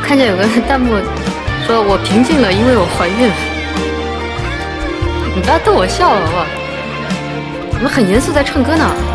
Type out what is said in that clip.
看见有个弹幕说我平静了，因为我怀孕了。你不要逗我笑了，好不好？我们很严肃在唱歌呢。